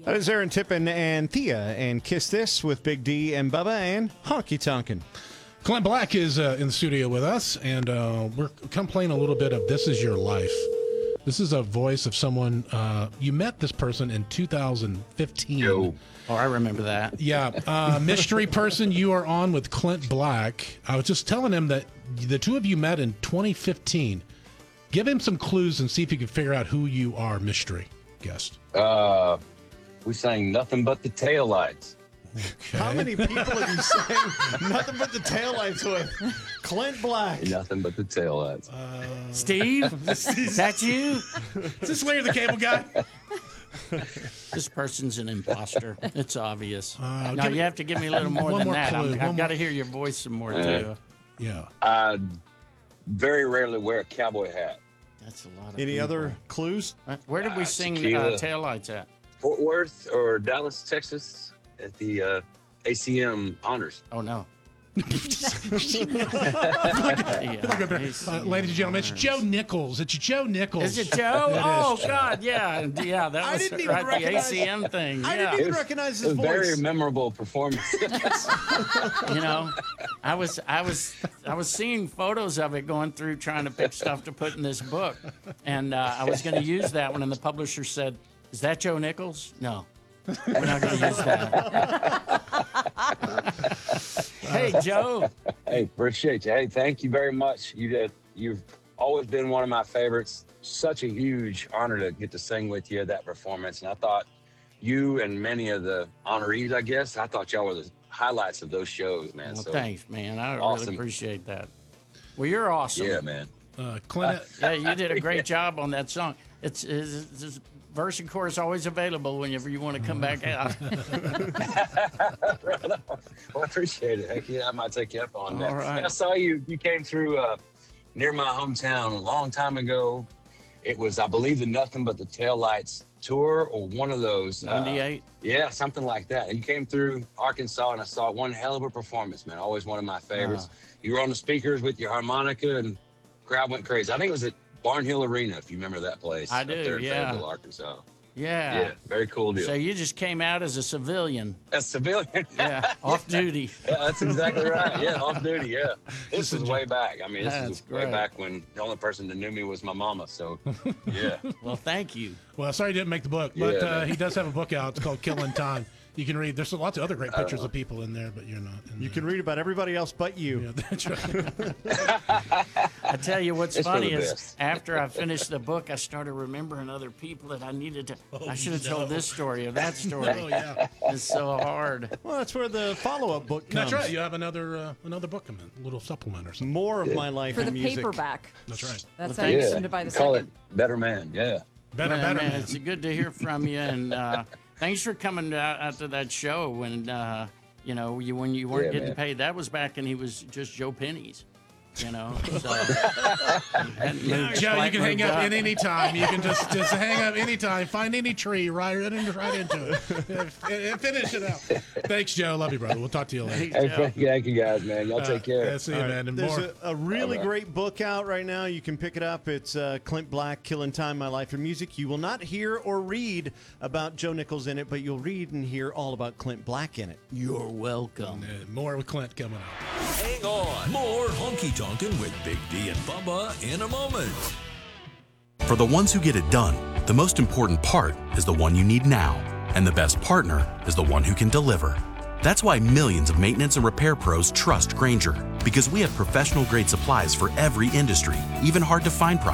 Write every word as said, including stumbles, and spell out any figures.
That is Aaron Tippin and Thea and Kiss This with Big D and Bubba and Honky Tonkin. Clint Black is uh, in the studio with us, and uh, we're come playing a little bit of This Is Your Life. This is a voice of someone, uh, you met this person in two thousand fifteen. Yo. Oh, I remember that. Yeah, uh, mystery person, you are on with Clint Black. I was just telling him that the two of you met in twenty fifteen. Give him some clues and see if you can figure out who you are, mystery guest. Uh, we sang Nothing But the Taillights. Okay. How many people have you sang Nothing But the Taillights with? Clint Black. Nothing But the Taillights. Uh, Steve, is that you? is this Larry the Cable Guy? This person's an imposter. It's obvious. Uh, no, give you me- have to give me a little more One than more that. clue, I'm, one I've got more- to hear your voice some more, Yeah. too. Yeah. I very rarely wear a cowboy hat. That's a lot of Any people. other clues? Uh, Where did we Uh, sing tequila. uh, Taillights at? Fort Worth or Dallas, Texas at the uh, A C M Honors. Oh, no. Uh, ladies and gentlemen, it's Joe Nichols. It's Joe Nichols. Is it Joe? It Oh, is. God, yeah. Yeah, that I was didn't even right, the recognize- A C M thing. I Yeah. didn't even recognize his It was a very voice. memorable performance. You know, I was I was I was seeing photos of it going through trying to pick stuff to put in this book, and uh, I was going to use that one, and the publisher said, "Is that Joe Nichols?" No, we're not going to use that. Hey, Joe. Hey, appreciate you. Hey, thank you very much. You did. You've always been one of my favorites. Such a huge honor to get to sing with you at that performance. And I thought you and many of the honorees, I guess, I thought y'all were the highlights of those shows, man. Well, so thanks, man. I really awesome. appreciate that. Well, you're awesome. yeah, man. Uh, Clint, Yeah, you did a great job on that song. It's, it's, it's verse and chorus always available whenever you want to come back out. Well, I appreciate it. Heck yeah, I might take you up on that. All right. I saw you. You came through uh, near my hometown a long time ago. It was, I believe, the Nothing But the Taillights tour or one of those. uh, ninety-eight. Yeah, something like that. And you came through Arkansas, and I saw one hell of a performance, man. Always one of my favorites. You were on the speakers with your harmonica, and crowd went crazy. I think it was at Barnhill Arena, if you remember that place. I up do, there in yeah. Fayetteville, Arkansas. Yeah. Yeah, very cool deal. So you just came out as a civilian. As civilian. Yeah, off duty. Yeah, that's exactly right. Yeah, off duty. Yeah, this was way back. I mean, this That's was way great. back when the only person that knew me was my mama. So, yeah. Well, thank you. well, sorry he didn't make the book, but Yeah, uh, man. he does have a book out. It's called Killing Time. You can read. There's lots of other great pictures of people in there, but you're not. In You there. can read about everybody else but you. Yeah, that's right. I tell you what's It's for funny the is best. after I finished the book, I started remembering other people that I needed to. I should have no. told this story or that story. Oh yeah, It's so hard. Well, that's where the follow-up book comes. that's right. You have another uh, another book coming, a little supplement or something. More of my life For in the music. paperback. That's right. That's Well, how you thanks. seem to buy the Call second. it Better Man. Yeah. Better, Man, better. man, Man. it's good to hear from you, and uh, thanks for coming out, out to that show when uh, you know you when you weren't Yeah, getting man. paid. That was back when he was just Joe Penny's. You know, so hadn't moved Joe, you quite can hang moved up at any time. You can just just hang up any time. Find any tree, right, right, into, right into it, and, and finish it out. Thanks, Joe. Love you, brother. We'll talk to you later. Hey, Hey, Joe. thank you, thank you guys, man. Y'all take care. Yeah, see you, man. And There's more. a, a really All right. great book out right now. You can pick it up. It's uh, Clint Black, Killing Time, My Life in Music. You will not hear or read about Joe Nichols in it, but you'll read and hear all about Clint Black in it. You're welcome. Uh, more with Clint coming up. Hang on. More Honky Tonkin' with Big D and Bubba in a moment. For the ones who get it done, the most important part is the one you need now. And the best partner is the one who can deliver. That's why millions of maintenance and repair pros trust Grainger, because we have professional grade supplies for every industry, even hard to find products.